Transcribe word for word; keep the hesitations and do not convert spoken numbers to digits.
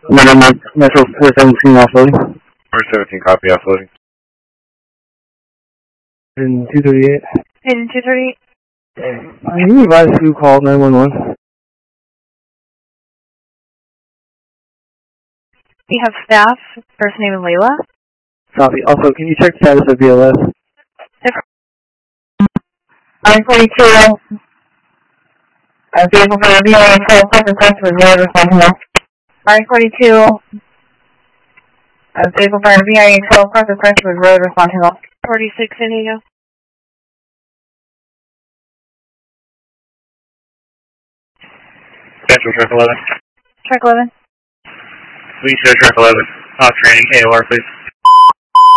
Minimum Metro four seventeen offloading. four seventeen, copy, offloading. In two thirty-eight. In two thirty-eight. I need to advise who called nine one one. We have staff, first name is Layla. Copy. Also, can you check the status of B L S? nine forty-two. I'm vehicle for V I A twelve plus request for road response. nine forty-two. I'm vehicle for V I A twelve plus request for road response. forty-six San Diego. Central truck eleven. Truck eleven. Please show truck eleven. Off training, A O R, please.